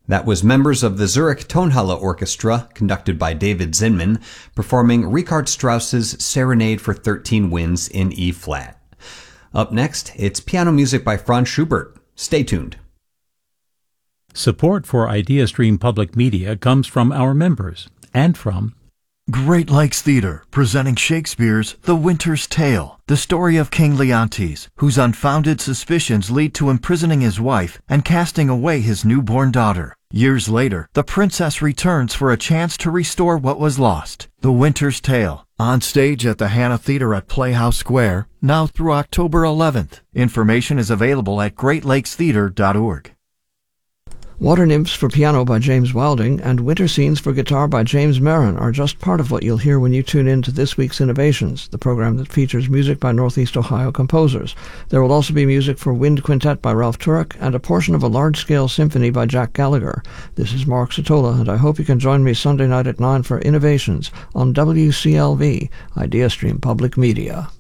That was members of the Zurich Tonhalle Orchestra, conducted by David Zinman, performing Richard Strauss's Serenade for 13 Winds in E-flat. Up next, it's piano music by Franz Schubert. Stay tuned. Support for IdeaStream Public Media comes from our members and from Great Lakes Theater, presenting Shakespeare's The Winter's Tale, the story of King Leontes, whose unfounded suspicions lead to imprisoning his wife and casting away his newborn daughter. Years later, the princess returns for a chance to restore what was lost. The Winter's Tale, on stage at the Hannah Theater at Playhouse Square, now through October 11th. Information is available at greatlakestheater.org. Water Nymphs for piano by James Wilding and Winter Scenes for guitar by James Marin are just part of what you'll hear when you tune in to this week's Innovations, the program that features music by Northeast Ohio composers. There will also be music for Wind Quintet by Ralph Turek and a portion of a large-scale symphony by Jack Gallagher. This is Mark Sotola, and I hope you can join me Sunday night at 9 for Innovations on WCLV, IdeaStream Public Media.